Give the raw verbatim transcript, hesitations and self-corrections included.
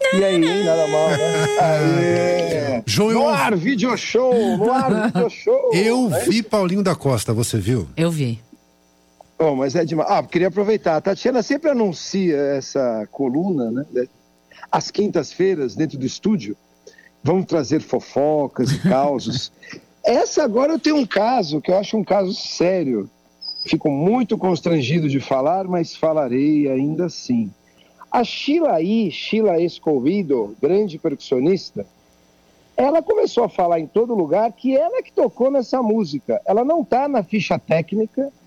E aí, nada mal, né? Aê. João, no eu... ar, video show, no ar, video show. Eu né? vi Paulinho da Costa, você viu? Eu vi. Oh, mas é demais. Ah, queria aproveitar. A Tatiana sempre anuncia essa coluna, né? Às quintas-feiras, dentro do estúdio. Vamos trazer fofocas e causos. Essa agora eu tenho um caso, que eu acho um caso sério. Fico muito constrangido de falar, mas falarei ainda assim. A Sheila E., Sheila Escovido, grande percussionista, ela começou a falar em todo lugar que ela que tocou nessa música. Ela não está na ficha técnica,